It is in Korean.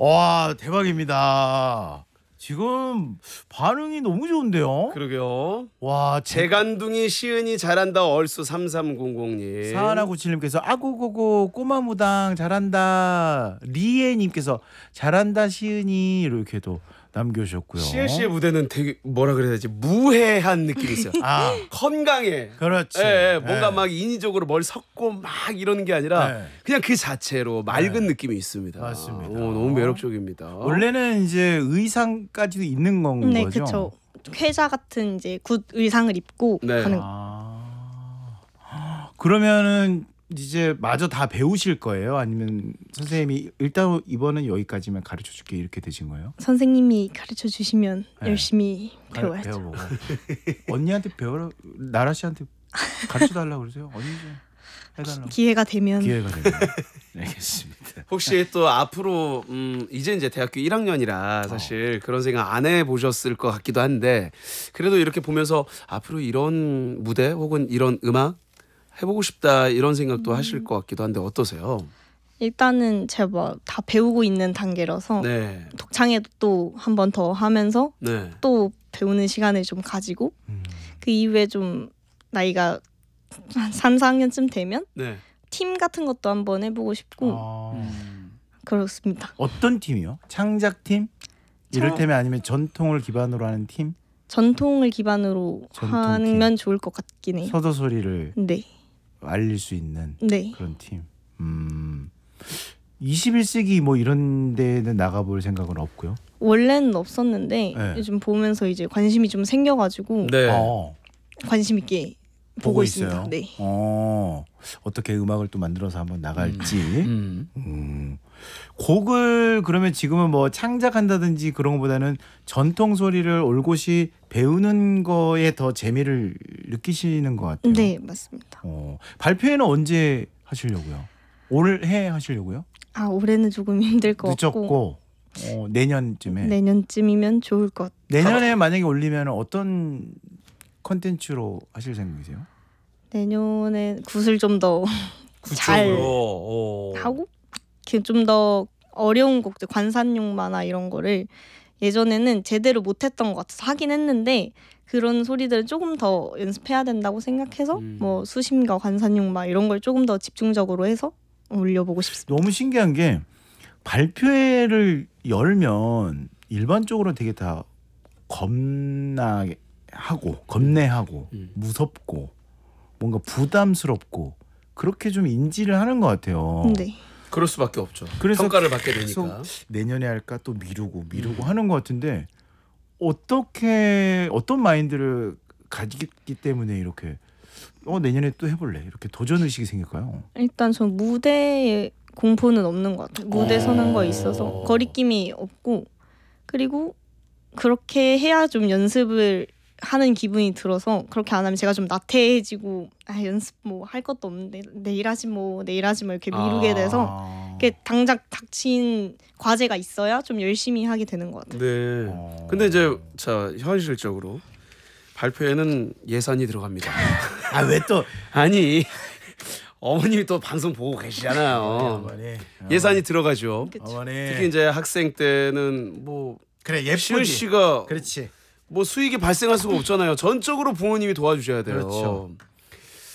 와, 대박입니다. 지금 반응이 너무 좋은데요. 그러게요. 와, 재간둥이 시은이 잘한다 얼쑤 3300님. 사하나구칠님께서 아구구구 꼬마무당 잘한다. 리에님께서 잘한다 시은이 이렇게도 남겨주셨고요. 시은 씨의 무대는 되게 뭐라 그래야 되지? 무해한 느낌이 있어요. 아, 건강해. 그렇지. 예, 뭔가 네. 막 인위적으로 뭘 섞고 막 이러는 게 아니라 네. 그냥 그 자체로 맑은 네. 느낌이 있습니다. 맞습니다. 너무 매력적입니다. 원래는 이제 의상까지도 있는 건 네, 거죠. 그렇죠. 회자 같은 이제 굿 의상을 입고 네. 하는. 그러면은 이제 마저 다 배우실 거예요? 아니면 선생님이 일단 이번은 여기까지만 가르쳐 줄게 이렇게 되신 거예요? 선생님이 가르쳐 주시면 네. 열심히 배워야죠. 배워보고 언니한테 배워라, 나라 씨한테 가르쳐 달라고 그러세요. 언니 좀 해달라고. 기회가 되면 기회가 되면. 알겠습니다. 혹시 또 앞으로 이제 대학교 1학년이라 사실 그런 생각 안 해보셨을 것 같기도 한데 그래도 이렇게 보면서 앞으로 이런 무대 혹은 이런 음악 해보고 싶다 이런 생각도 하실 것 같기도 한데 어떠세요? 일단은 제가 뭐 다 배우고 있는 단계라서 네, 독창에도 또 한 번 더 하면서 네. 또 배우는 시간을 좀 가지고 그 이후에 좀 나이가 한 3, 4학년쯤 되면 네. 팀 같은 것도 한번 해보고 싶고 그렇습니다. 어떤 팀이요? 창작팀? 이를테면 아니면 전통을 기반으로 하는 팀? 전통을 기반으로 전통팀. 하면 좋을 것 같긴 해요. 서도소리를 네, 알릴 수 있는 네. 그런 팀. 21세기 뭐 이런 데는 나가볼 생각은 없고요. 원래는 없었는데 네. 요즘 보면서 이제 관심이 좀 생겨가지고 네. 관심 있게 보고 있습니다. 있어요. 네. 어떻게 음악을 또 만들어서 한번 나갈지. 곡을 그러면 지금은 뭐 창작한다든지 그런 것보다는 전통 소리를 올곧이 배우는 거에 더 재미를 느끼시는 것 같아요. 네, 맞습니다. 발표회는 언제 하시려고요? 올해 하시려고요? 아, 올해는 조금 힘들 것 같고 늦었고 내년쯤에. 내년쯤이면 좋을 것. 내년에 만약에 올리면 어떤 컨텐츠로 하실 생각이세요? 내년에 굿을 좀 더 잘 하고 좀 더 어려운 곡들 관산용 만화 이런 거를 예전에는 제대로 못했던 것 같아서 하긴 했는데 그런 소리들을 조금 더 연습해야 된다고 생각해서 뭐 수심과 관산용 막 이런 걸 조금 더 집중적으로 해서 올려보고 싶습니다. 너무 신기한 게 발표회를 열면 일반적으로 되게 다 겁내하고 무섭고 뭔가 부담스럽고 그렇게 좀 인지를 하는 것 같아요. 네. 그럴 수밖에 없죠. 그래서 평가를 받게 계속 되니까. 내년에 할까 또 미루고 하는 것 같은데 어떤 마인드를 가지기 때문에 이렇게 내년에 또 해볼래 이렇게 도전 의식이 생길까요? 일단 전 무대에 공포는 없는 것 같아요. 무대 서는 거에 있어서 거리낌이 없고 그리고 그렇게 해야 좀 연습을 하는 기분이 들어서 그렇게 안 하면 제가 좀 나태해지고 연습 뭐 할 것도 없는데 내일 하지 뭐 이렇게 미루게 돼서 이렇게 당장 닥친 과제가 있어야 좀 열심히 하게 되는 것 같아요. 네. 근데 이제 자 현실적으로 발표에는 예산이 들어갑니다. 왜 또 아니 어머님이 또 방송 보고 계시잖아요. 예산이 들어가죠. 어머니 특히 이제 학생 때는 뭐 그래 시은 예쁘지. 씨가 그렇지. 뭐 수익이 발생할 수가 없잖아요. 전적으로 부모님이 도와주셔야 돼요. 그렇죠.